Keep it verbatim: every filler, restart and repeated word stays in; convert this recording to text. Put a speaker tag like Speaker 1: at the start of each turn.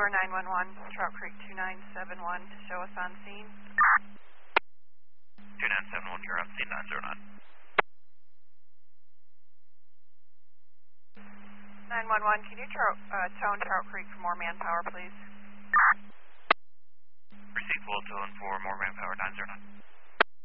Speaker 1: Tower nine one one, Trout Creek two nine seven one to show us on scene.
Speaker 2: two nine seven one, you're on scene nine zero nine.
Speaker 1: nine one one, can you tro- uh, tone Trout Creek for more manpower, please?
Speaker 2: Receive full tone for more manpower nine zero nine.